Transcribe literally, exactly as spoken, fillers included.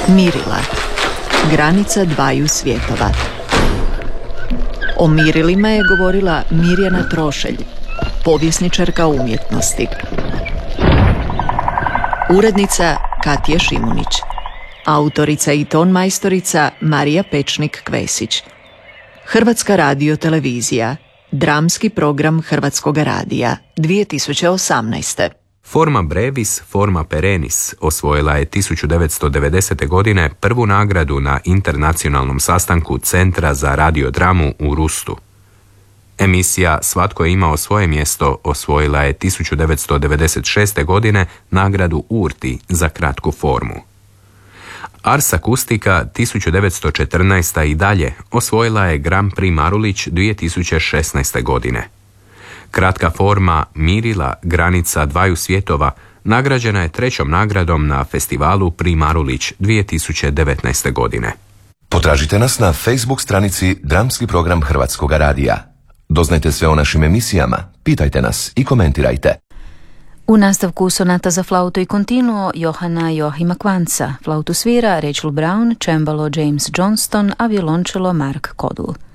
Mirila, granica dvaju svjetova. O mirilima je govorila Mirjana Trošelj, povjesničarka umjetnosti. Urednica Katja Šimunić. Autorica i tonmajstorica Marija Pečnik-Kvesić. Hrvatska radiotelevizija. Dramski program Hrvatskog radija dvije tisuće osamnaeste. Forma brevis, forma perennis osvojila je tisuću devetsto devedesete. godine prvu nagradu na internacionalnom sastanku Centra za radiodramu u Rustu. Emisija Svatko je imao svoje mjesto osvojila je tisuću devetsto devedeset šeste. godine nagradu Urti za kratku formu. Ars Akustika tisuću devetsto četrnaeste. i dalje osvojila je Grand Prix Marulić dvije tisuće šesnaeste. godine. Kratka forma Mirila, granica dvaju svjetova nagrađena je trećom nagradom na festivalu Pri Marulić dvije tisuće devetnaeste. godine. Potražite nas na Facebook stranici Dramski program Hrvatskog radija. Doznajte sve o našim emisijama, pitajte nas i komentirajte. U nastavku sonata za flautu i continuo Johana Joachima Kvanca, flautu svira Rachel Brown, cembalo James Johnston, a violončelo Mark Codle.